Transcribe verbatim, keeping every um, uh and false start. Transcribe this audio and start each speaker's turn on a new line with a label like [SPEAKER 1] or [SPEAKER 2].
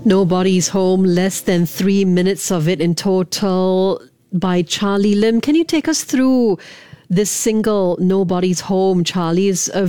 [SPEAKER 1] Nobody's Home, less than three minutes of it in total, by Charlie Lim. Can you take us through this single, Nobody's Home? Charlie is a